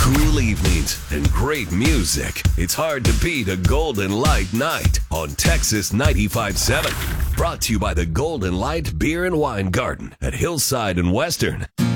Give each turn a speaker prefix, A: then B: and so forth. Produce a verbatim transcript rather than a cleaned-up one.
A: Cool evenings and great music. It's hard to beat a Golden Light night on Texas ninety-five point seven. Brought to you by the Golden Light Beer and Wine Garden at Hillside and Western.